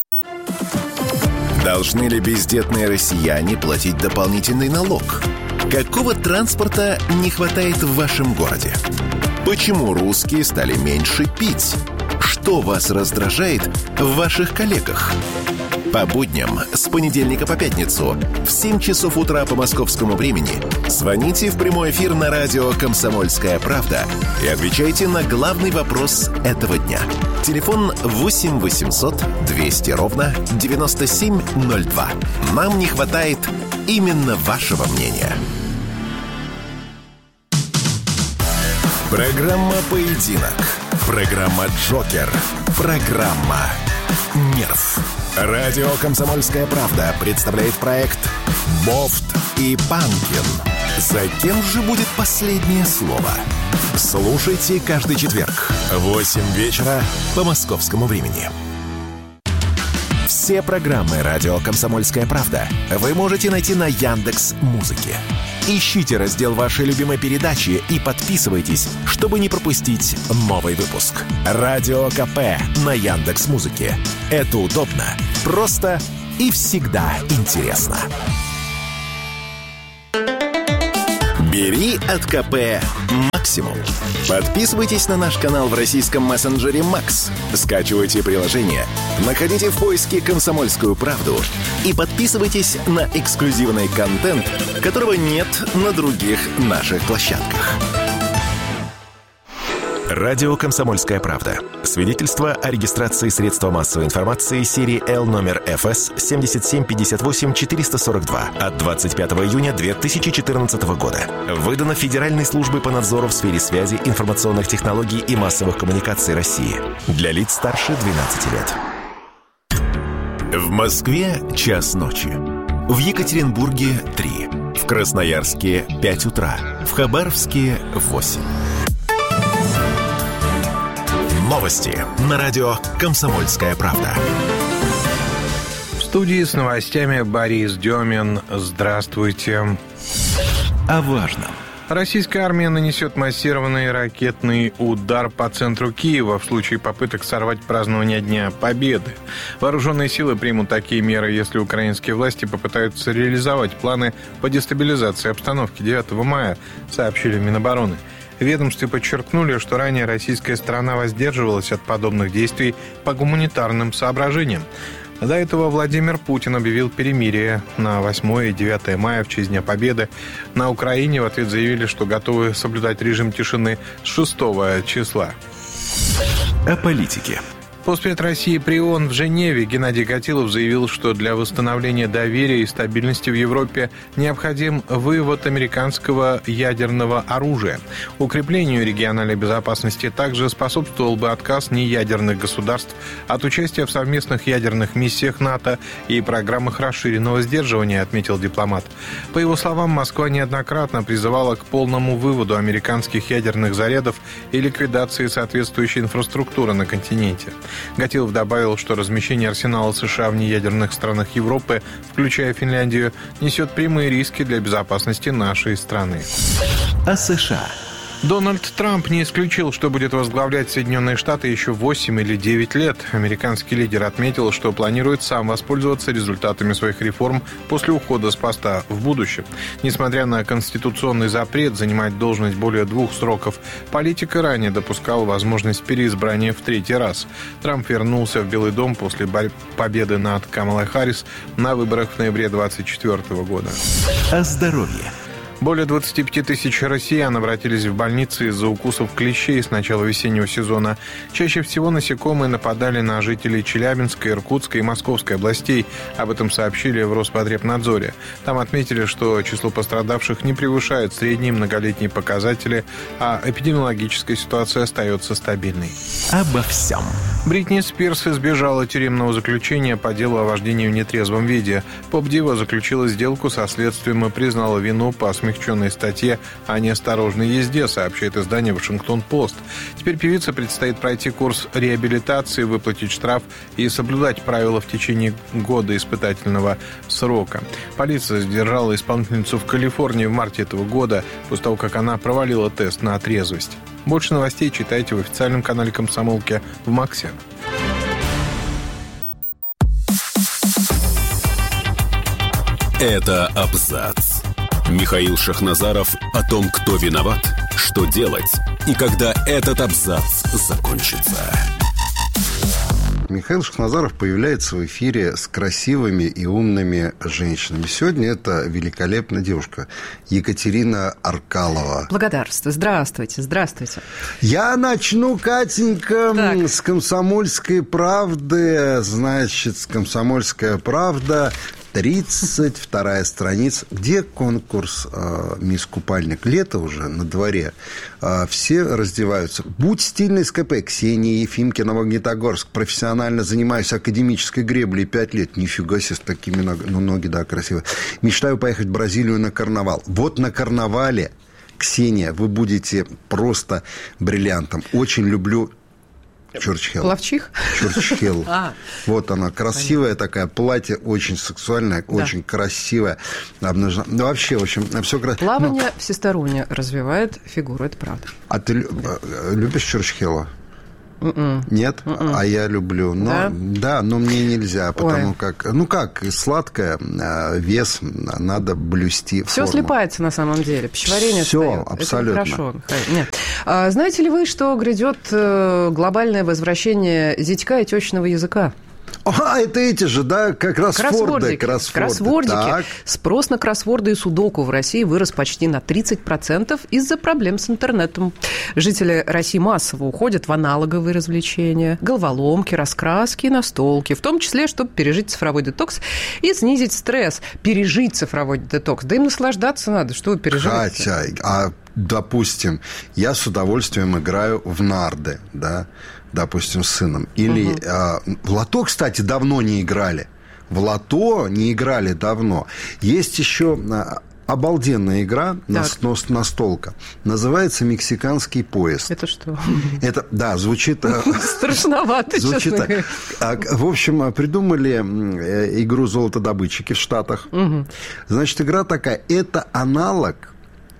Должны ли бездетные россияне платить дополнительный налог? Какого транспорта не хватает в вашем городе? Почему русские стали меньше пить? Что вас раздражает в ваших коллегах? По будням с понедельника по пятницу в семь часов утра по московскому времени звоните в прямой эфир на радио «Комсомольская правда» и отвечайте на главный вопрос этого дня. Телефон восемь восемьсот двести ровно девяносто семь ноль два. Нам не хватает именно вашего мнения. Программа «Поединок». Программа «Джокер». Программа «Нерв». Радио «Комсомольская правда» представляет проект «Бофт и Панкин». За кем же будет последнее слово? Слушайте каждый четверг в восемь вечера по московскому времени. Все программы «Радио Комсомольская правда» вы можете найти на Яндекс.Музыке. Ищите раздел вашей любимой передачи и подписывайтесь, чтобы не пропустить новый выпуск. Радио КП на Яндекс.Музыке. Это удобно, просто и всегда интересно. Бери от КП максимум. Подписывайтесь на наш канал в российском мессенджере Макс. Скачивайте приложение, находите в поиске «Комсомольскую правду» и подписывайтесь на эксклюзивный контент, которого нет на других наших площадках. Радио «Комсомольская правда». Свидетельство о регистрации средства массовой информации серии Л номер эф эс семь семь пять восемь четыре сорок два от двадцать пятого июня две тысячи четырнадцатого года. Выдано Федеральной службой по надзору в сфере связи, информационных технологий и массовых коммуникаций России. Для лиц старше двенадцати лет. В Москве час ночи. В Екатеринбурге три. В Красноярске пять утра. В Хабаровске восемь. Новости на радио «Комсомольская правда». В студии с новостями Борис Демин. Здравствуйте. О важном. Российская армия нанесет массированный ракетный удар по центру Киева в случае попыток сорвать празднование Дня Победы. Вооруженные силы примут такие меры, если украинские власти попытаются реализовать планы по дестабилизации обстановки девятого мая, сообщили в Минобороны. В ведомстве подчеркнули, что ранее российская сторона воздерживалась от подобных действий по гуманитарным соображениям. До этого Владимир Путин объявил перемирие на восьмое и девятое мая в честь Дня Победы. На Украине в ответ заявили, что готовы соблюдать режим тишины с шестого числа. О политике. Постпред России при ООН в Женеве Геннадий Гатилов заявил, что для восстановления доверия и стабильности в Европе необходим вывод американского ядерного оружия. Укреплению региональной безопасности также способствовал бы отказ неядерных государств от участия в совместных ядерных миссиях НАТО и программах расширенного сдерживания, отметил дипломат. По его словам, Москва неоднократно призывала к полному выводу американских ядерных зарядов и ликвидации соответствующей инфраструктуры на континенте. Гатилов добавил, что размещение арсенала США в неядерных странах Европы, включая Финляндию, несет прямые риски для безопасности нашей страны. О США. Дональд Трамп не исключил, что будет возглавлять Соединенные Штаты еще восемь или девять лет. Американский лидер отметил, что планирует сам воспользоваться результатами своих реформ после ухода с поста в будущем. Несмотря на конституционный запрет занимать должность более двух сроков, политик и ранее допускал возможность переизбрания в третий раз. Трамп вернулся в Белый дом после победы над Камалой Харрис на выборах в ноябре двадцать четвёртого года. О здоровье. Более двадцати пяти тысяч россиян обратились в больницы из-за укусов клещей с начала весеннего сезона. Чаще всего насекомые нападали на жителей Челябинской, Иркутской и Московской областей. Об этом сообщили в Роспотребнадзоре. Там отметили, что число пострадавших не превышает средние многолетние показатели, а эпидемиологическая ситуация остается стабильной. Обо всем. Бритни Спирс избежала тюремного заключения по делу о вождении в нетрезвом виде. Поп-дива заключила сделку со следствием и признала вину по смягчению смягченной статье о неосторожной езде, сообщает издание «Вашингтон-Пост». Теперь певице предстоит пройти курс реабилитации, выплатить штраф и соблюдать правила в течение года испытательного срока. Полиция задержала исполнительницу в Калифорнии в марте этого года, после того, как она провалила тест на трезвость. Больше новостей читайте в официальном канале «Комсомолки» в Максе. Это абзац. Михаил Шахназаров о том, кто виноват, что делать и когда этот абзац закончится. Михаил Шахназаров появляется в эфире с красивыми и умными женщинами. Сегодня это великолепная девушка Екатерина Аркалова. Благодарствую. Здравствуйте. Здравствуйте. Я начну, Катенька, так. с «Комсомольской правды». Значит, «Комсомольская правда». тридцать вторая страница. Где конкурс э, «Мисс Купальник»? Лето уже на дворе. Э, все раздеваются. Будь стильной СКП. Ксения Ефимкина, Магнитогорск. Профессионально занимаюсь академической греблей пять лет. Нифига себе, с такими ног... ну, ноги, да, красивые. Мечтаю поехать в Бразилию на карнавал. Вот на карнавале, Ксения, вы будете просто бриллиантом. Очень люблю... Чурчхелл. Плавчих? Чурчхелл. А. Вот она, красивая такая, платье очень сексуальное, да. Очень красивое. Обнажено. Ну, вообще, в общем, все красиво. Плавание ну, всесторонне развивает фигуру, это правда. А ты да. любишь Чурчхелла? Mm-mm. Нет? Mm-mm. А я люблю. Но, да? да, но мне нельзя, потому Ой. как... Ну как, сладкое, вес надо блюсти. Все форму. слипается на самом деле. Пищеварение Все, встает. абсолютно. Это хорошо. Нет. А, знаете ли вы, что грядет глобальное возвращение зятька и тещиного языка? А, это эти же, да, как кроссворды. Кроссвордики. Кроссвордики. Так. Спрос на кроссворды и судоку в России вырос почти на тридцать процентов из-за проблем с интернетом. Жители России массово уходят в аналоговые развлечения, головоломки, раскраски, настолки, в том числе, чтобы пережить цифровой детокс и снизить стресс. Пережить цифровой детокс. Да им наслаждаться надо, что вы переживаете. Хотя, а, допустим, я с удовольствием играю в нарды, да, допустим, с сыном. Или угу. а, в лото, кстати, давно не играли. В лото не играли давно. Есть еще а, обалденная игра, настолка. Называется «Мексиканский поезд». Это что? Это, да, звучит... Страшновато, честно говоря. В общем, придумали игру «Золотодобытчики» в Штатах. Значит, игра такая. Это аналог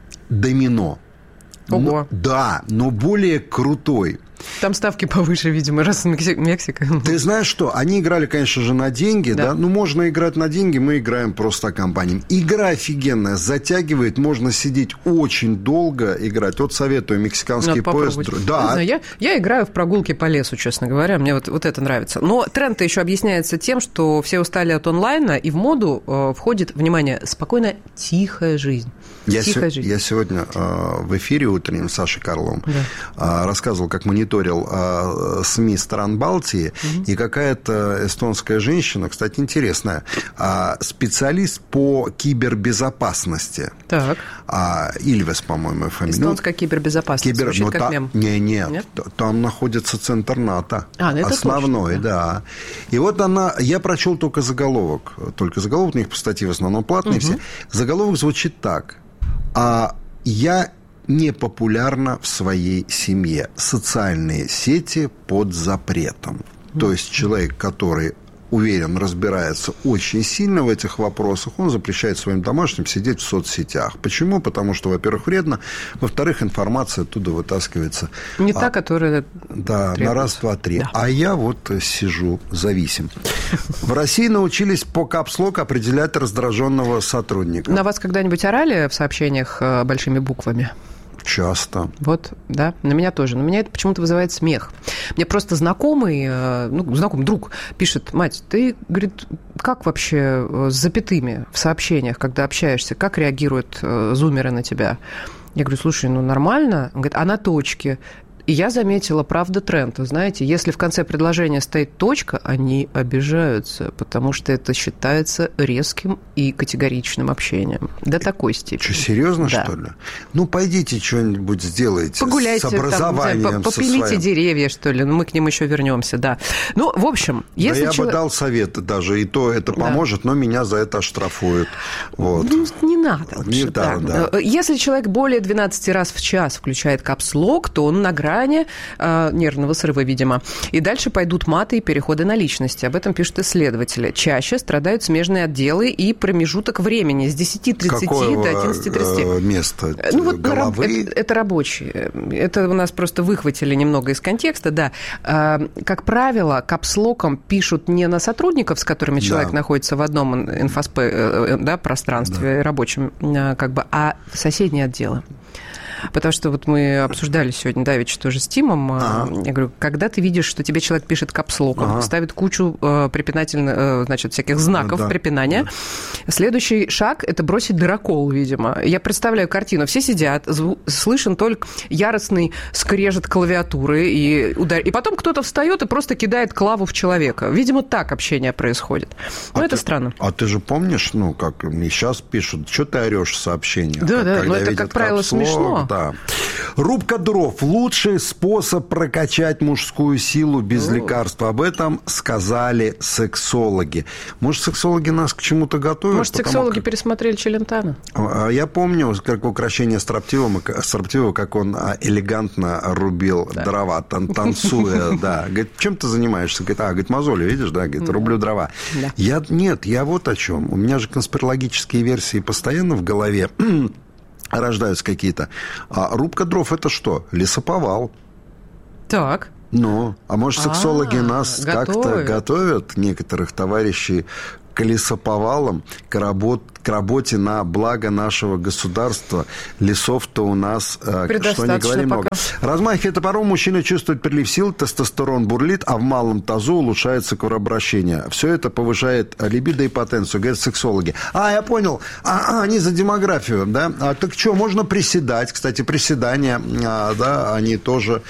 домино. Ого. Да, но более крутой. Там ставки повыше, видимо, раз Мексика. Ты знаешь что? Они играли, конечно же, на деньги, да? да? Ну, можно играть на деньги, мы играем просто компаниям. Игра офигенная, затягивает, можно сидеть очень долго играть. Вот советую «Мексиканский поезд». Да. Знаю, я, я играю в прогулки по лесу, честно говоря, мне вот, вот это нравится. Но тренд еще объясняется тем, что все устали от онлайна, и в моду э, входит, внимание, спокойная, тихая жизнь. Я, се- я сегодня э, в эфире утреннем с Сашей Карловым да. э, рассказывал, как мониторил э, СМИ стран Балтии, угу. и какая-то эстонская женщина, кстати, интересная, э, специалист по кибербезопасности. Так. Э, Ильвес, по-моему, фамилия. Эстонская кибербезопасность. Кибер... Звучит ну, как та... мем. Не, нет, нет, там находится центр НАТО. А, ну это основной, точно, да. да. И вот она, я прочел только заголовок, только заголовок, у них статьи в основном платные угу. все. Заголовок звучит так. А я не популярна в своей семье. Социальные сети под запретом. Mm-hmm. То есть человек, который, уверен, разбирается очень сильно в этих вопросах, он запрещает своим домашним сидеть в соцсетях. Почему? Потому что, во-первых, вредно, во-вторых, информация оттуда вытаскивается. Не а, та, которая Да, требуется. На раз, два, три. Да. А я вот сижу, зависим. В России научились по капслок определять раздраженного сотрудника. На вас когда-нибудь орали в сообщениях большими буквами? Часто. Вот, да, на меня тоже. Но меня это почему-то вызывает смех. Мне просто знакомый, ну, знакомый друг пишет: мать, ты, говорит, как вообще с запятыми в сообщениях, когда общаешься, как реагируют зумеры на тебя? Я говорю: слушай, ну, нормально. Он говорит: а на точке? И я заметила, правда, тренд. Вы знаете, если в конце предложения стоит точка, они обижаются, потому что это считается резким и категоричным общением. До такой степени. Что, серьезно, да. что ли? Ну, пойдите что-нибудь сделайте. Погуляйте, с образованием. Там, попилите своим. Деревья, что ли. Ну, мы к ним еще вернемся, да. Ну, в общем, если да я человек... бы дал совет даже, и то это поможет, да. но меня за это оштрафуют. Вот. Ну, не надо лучше. Не да. Да, да. Если человек более двенадцать раз в час включает капслок, то он награет состояние, нервного срыва, видимо. И дальше пойдут маты и переходы на личности. Об этом пишут исследователи. Чаще страдают смежные отделы и промежуток времени с десяти тридцати до одиннадцати тридцати. Место? Ну, вот головы? Это, это рабочие. Это у нас просто выхватили немного из контекста, да. Как правило, капслоком пишут не на сотрудников, с которыми человек да. находится в одном инфоспе, да, пространстве да. рабочем, как бы, а в соседние отделы. Потому что вот мы обсуждали сегодня, давеча, тоже с Тимом. Ага. Я говорю, когда ты видишь, что тебе человек пишет капслоком, ага. ставит кучу э, препинательных, э, значит, всяких знаков да. препинания, да. следующий шаг – это бросить дырокол, видимо. Я представляю картину. Все сидят, зву- слышен только яростный скрежет клавиатуры, и, удар... и потом кто-то встает и просто кидает клаву в человека. Видимо, так общение происходит. Но а это ты, странно. А ты же помнишь, ну, как мне сейчас пишут, что ты орешь в сообщениях? Да, да, но это, как правило, капслок, смешно. Да. Рубка дров – лучший способ прокачать мужскую силу без О. лекарств. Об этом сказали сексологи. Может, сексологи нас к чему-то готовят? Может, сексологи как... пересмотрели Челентано? Я помню, как украшение Строптивого, Строптивого, как он элегантно рубил да. дрова, тан- танцуя. Да. Говорит, чем ты занимаешься? Говорит, а, говорит, мозоли, видишь, да? Говорит, рублю дрова. Да. Я, нет, я вот о чем. У меня же конспирологические версии постоянно в голове рождаются какие-то. А рубка дров – это что? Лесоповал. Так. Ну, а может, сексологи А-а-а, нас готовят. Как-то готовят, некоторых товарищей, к лесоповалам, к, работ, к работе на благо нашего государства. Лесов-то у нас, что не говори, много. Размахивая топором, мужчина чувствует прилив сил, тестостерон бурлит, а в малом тазу улучшается кровообращение. Все это повышает либидо и потенцию, говорят сексологи. А, я понял, а, а, они за демографию, да? А, так что, можно приседать. Кстати, приседания, а, да, они тоже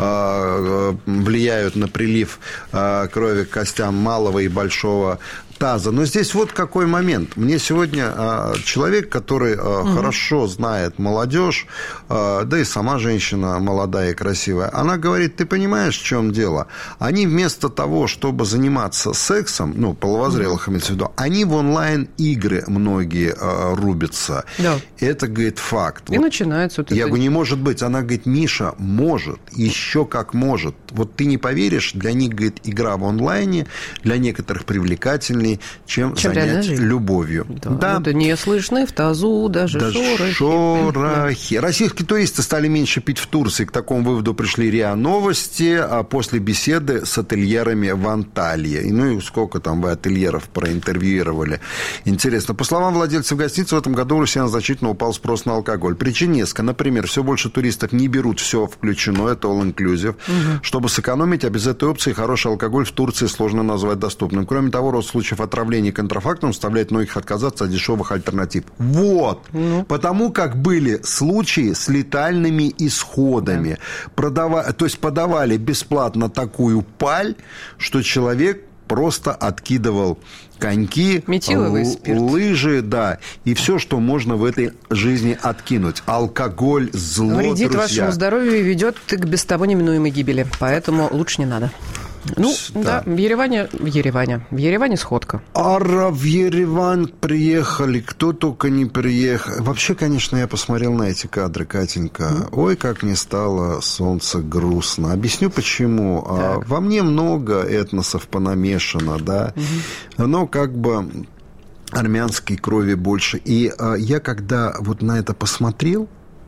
а, влияют на прилив а, крови к костям малого и большого таза. Но здесь вот какой момент. Мне сегодня а, человек, который а, угу. хорошо знает молодежь, а, да и сама женщина молодая и красивая, она говорит, ты понимаешь, в чем дело? Они вместо того, чтобы заниматься сексом, ну, половозрелых имеется в виду, они в онлайн-игры многие а, рубятся. Да. Это, говорит, факт. И вот начинается. Вот я это... говорю, не может быть. Она говорит, Миша, может, еще как может. Вот ты не поверишь, для них, говорит, игра в онлайне, для некоторых привлекательнее, чем, чем занять любовью. Да, да. Да, не слышны в тазу даже, даже шорохи. шорохи. Да. Российские туристы стали меньше пить в Турции. К такому выводу пришли РИА Новости а после беседы с ательерами в Анталии. Ну и сколько там вы ательеров проинтервьюировали. Интересно. По словам владельцев гостиницы, в этом году в россиян значительно упал спрос на алкоголь. Причин несколько. Например, все больше туристов не берут все включено, это all-inclusive. Угу. Чтобы сэкономить, а без этой опции хороший алкоголь в Турции сложно назвать доступным. Кроме того, рост случаев отравления контрафактом заставляет многих отказаться от дешевых альтернатив. Вот. Ну. Потому как были случаи с летальными исходами. Да. Продава... То есть подавали бесплатно такую паль, что человек просто откидывал коньки, метиловый спирт, лыжи, да, и все, что можно в этой жизни откинуть. Алкоголь, зло, вредит друзья. Вашему здоровью и ведет к без того неминуемой гибели. Поэтому лучше не надо. Ну, да, да в Ереване, в Ереване, в Ереване сходка. Ара, в Ереван приехали, кто только не приехал. Вообще, конечно, я посмотрел на эти кадры, Катенька. Mm-hmm. Ой, как мне стало солнце грустно. Объясню, почему. Так. Во мне много этносов понамешано, да, mm-hmm. но как бы армянской крови больше. И я, когда вот на это посмотрел,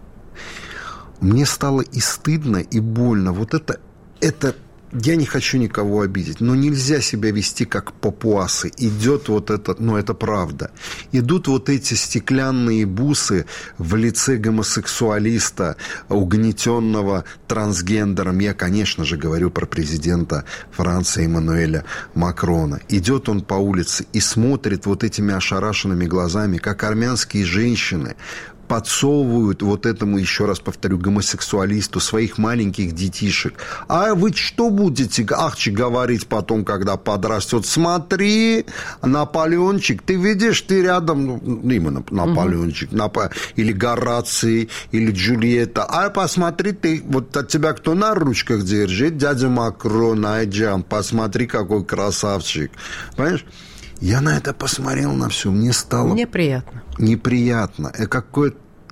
мне стало и стыдно, и больно. Вот это, это я не хочу никого обидеть, но нельзя себя вести как папуасы. Идет вот это, ну это правда. Идут вот эти стеклянные бусы в лице гомосексуалиста, угнетенного трансгендером. Я, конечно же, говорю про президента Франции Эммануэля Макрона. Идет он по улице и смотрит вот этими ошарашенными глазами, как армянские женщины подсовывают вот этому, еще раз повторю, гомосексуалисту своих маленьких детишек. А вы что будете, ахчи, говорить потом, когда подрастет? Смотри, Наполеончик, ты видишь, ты рядом, ну, именно Наполеончик, угу. Нап... или Гораций, или Джульетта. А посмотри, ты, вот от тебя кто на ручках держит? Дядя Макрон, Айджан, посмотри, какой красавчик. Понимаешь? Я на это посмотрел на все, мне стало... Неприятно. Неприятно. Какое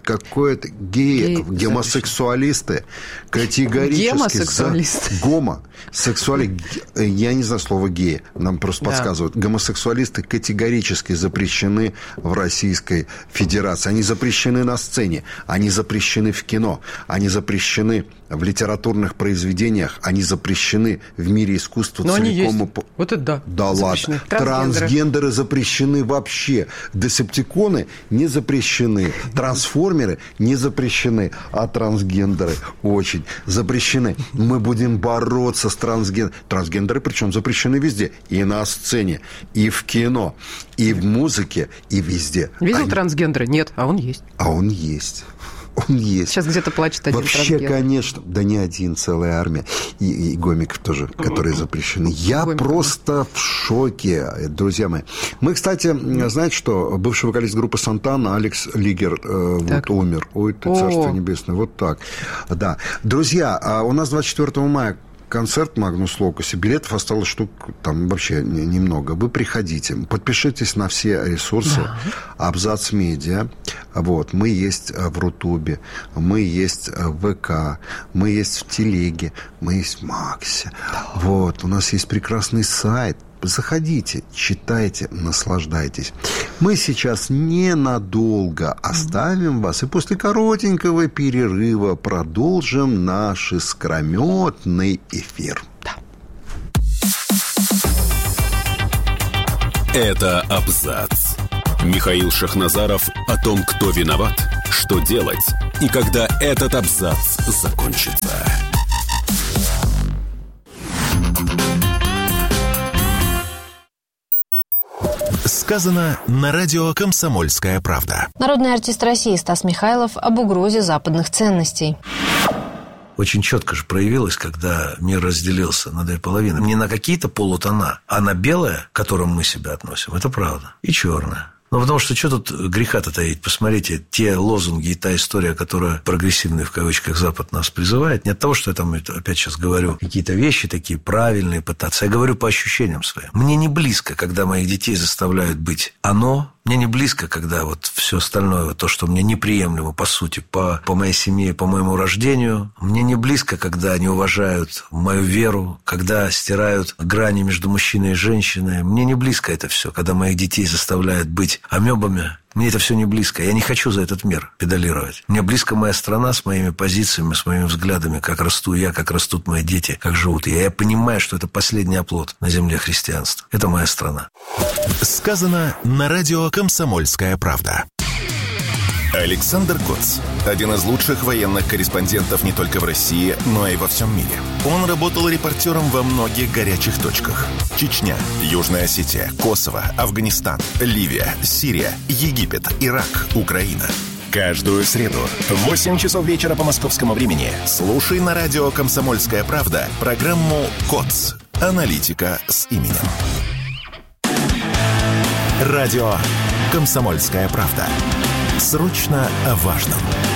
какое-то геи, Гей, гомосексуалисты категорически Гомосексуалисты. за гомо сексуали, я не знаю слово геи, нам просто да. подсказывают. Гомосексуалисты категорически запрещены в Российской Федерации. Они запрещены на сцене, они запрещены в кино, они запрещены в литературных произведениях, они запрещены в мире искусства. Но целиком. Они есть. Вот это да. Да запрещены. ладно. Трансгендеры. Трансгендеры запрещены вообще. Десептиконы не запрещены. Трансформеры не запрещены. А трансгендеры очень запрещены. Мы будем бороться с трансгендерами. Трансгендеры причем запрещены везде. И на сцене, и в кино, и в музыке, и везде. Видел Они... трансгендера? Нет, а он есть. А он есть. Он есть. Сейчас где-то плачет один Вообще, трансгендер. конечно. Да не один, целая армия. И, и гомиков тоже, которые запрещены. Я Гомиков. просто в шоке, друзья мои. Мы, кстати, знаете что? Бывший вокалист группы Сантана Алекс Лигер э, вот умер. Ой, ты царство небесное. Вот так. Да. Друзья, у нас двадцать четвёртого мая концерт Магнус Локусе. Билетов осталось штук там вообще немного. Вы приходите, подпишитесь на все ресурсы. Да. Абзац Медиа. Вот. Мы есть в Рутубе, мы есть в ВК, мы есть в Телеге, мы есть в Максе. Да. Вот. У нас есть прекрасный сайт. Заходите, читайте, наслаждайтесь. Мы сейчас ненадолго оставим вас и после коротенького перерыва продолжим наш искрометный эфир. Да. Это абзац. Михаил Шахназаров о том, кто виноват, что делать и когда этот абзац закончится. Сказано на радио «Комсомольская правда». Народный артист России Стас Михайлов об угрозе западных ценностей. Очень четко же проявилось, когда мир разделился на две половины. Не на какие-то полутона, а на белое, к которому мы себя относим. Это правда. И черное. Ну, потому что что тут греха-то таить? Посмотрите, те лозунги и та история, которая прогрессивный, в кавычках, Запад нас призывает. Не от того, что я там опять сейчас говорю какие-то вещи такие правильные пытаться. Я говорю по ощущениям своим. Мне не близко, когда моих детей заставляют быть оно. Мне не близко, когда вот все остальное, то, что мне неприемлемо, по сути, по, по моей семье, по моему рождению. Мне не близко, когда они уважают мою веру, когда стирают грани между мужчиной и женщиной. Мне не близко это все, когда моих детей заставляют быть амебами. Мне это все не близко. Я не хочу за этот мир педалировать. Мне близко моя страна с моими позициями, с моими взглядами, как расту я, как растут мои дети, как живут я. Я понимаю, что это последний оплот на земле христианства. Это моя страна. Сказано на радио «Комсомольская правда». Александр Коц. Один из лучших военных корреспондентов не только в России, но и во всем мире. Он работал репортером во многих горячих точках. Чечня, Южная Осетия, Косово, Афганистан, Ливия, Сирия, Египет, Ирак, Украина. Каждую среду в восемь часов вечера по московскому времени слушай на радио «Комсомольская правда» программу «Коц. Аналитика с именем». Радио «Комсомольская правда». Срочно о важном.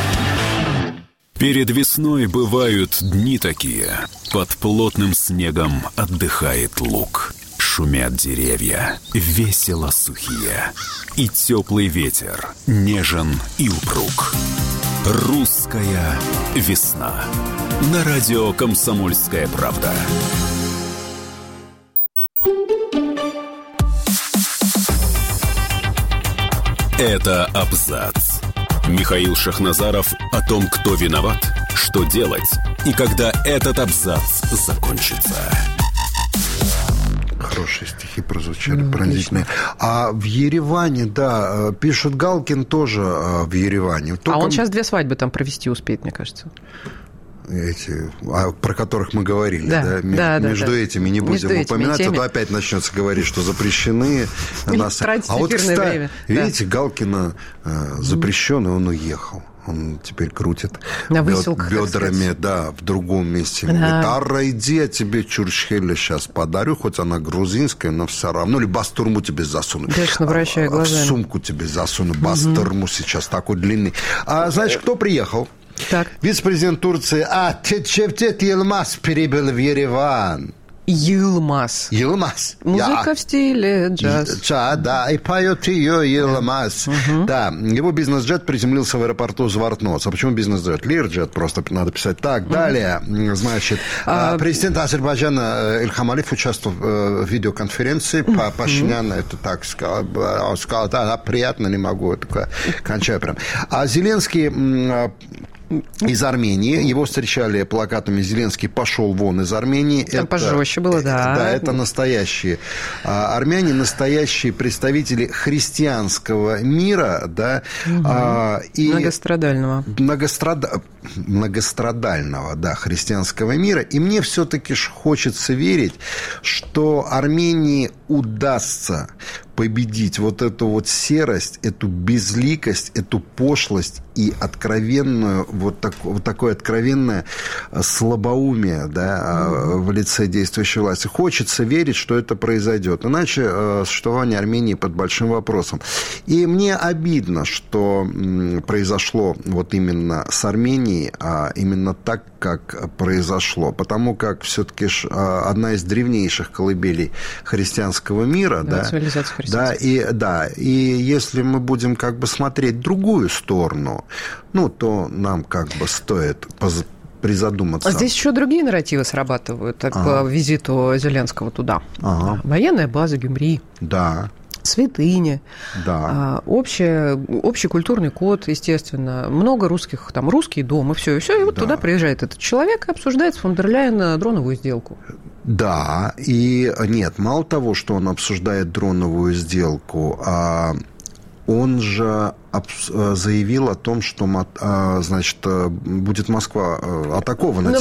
Перед весной бывают дни такие. Под плотным снегом отдыхает луг. Шумят деревья, весело сухие. И теплый ветер, нежен и упруг. Русская весна. На радио «Комсомольская правда». Это абзац. Михаил Шахназаров о том, кто виноват, что делать и когда этот абзац закончится. Хорошие стихи прозвучали, mm, пронзительные. А в Ереване, да, пишет Галкин тоже в Ереване. Только... А он сейчас две свадьбы там провести успеет, мне кажется. Эти, а, про которых мы говорили, да, да? Да, между да, этими не будем между упоминать, этими а то опять начнется говорить, что запрещены. Нас... А вот, кстати, время. Видите, да. Галкина э, запрещен, и он уехал. Он теперь крутит бед, бедрами, да, в другом месте. Он да. говорит, ара, иди, я тебе чурчхеле сейчас подарю, хоть она грузинская, но все равно. Или бастурму тебе засуну. Конечно, вращая глазами. В сумку тебе засуну, бастурму угу. сейчас такой длинный. А знаешь, кто приехал? Так. Вице-президент Турции А. Речеп Йылмаз прибыл в Ереван. Йылмаз. Йылмаз. Музыка Я... в стиле джаз. Джаз, да, и поет ее Йылмаз. Угу. Да, его бизнес-джет приземлился в аэропорту Звартноц. А почему бизнес-джет? Лирджет, просто надо писать так. Угу. Далее, значит, а... президент Азербайджана Ильхам Алиев участвовал в видеоконференции. Угу. Пашинян это так сказал. Он сказал, да, да, приятно, не могу, такое, кончаю прям. А Зеленский... из Армении. Его встречали плакатами «Зеленский пошел вон из Армении». Там это, пожестче было, да. Да, это настоящие а, армяне, настоящие представители христианского мира, да. Угу. А, и многострадального. Многострада... Многострадального, да, христианского мира. И мне все-таки хочется верить, что Армении удастся победить вот эту вот серость, эту безликость, эту пошлость и откровенную, вот, так, вот такое откровенное слабоумие, да, mm-hmm. в лице действующей власти. Хочется верить, что это произойдет. Иначе э, существование Армении под большим вопросом. И мне обидно, что м, произошло вот именно с Арменией, а именно так, как произошло. Потому как все-таки ж, а, одна из древнейших колыбелей христианского мира, да, цивилизация христианства. Да, и, да, и если мы будем как бы смотреть другую сторону, ну, то нам как бы стоит поз- призадуматься. А здесь еще другие нарративы срабатывают ага. по визиту Зеленского туда. Ага. Военная база Гюмри. Да. Святыни, да. общий, общий культурный код, естественно, много русских, там русский дом, и все, и все, и вот да. туда приезжает этот человек и обсуждает с фон дер Ляйен дроновую сделку. Да, и нет, мало того, что он обсуждает дроновую сделку, а он же заявил о том, что, значит, будет Москва атакована.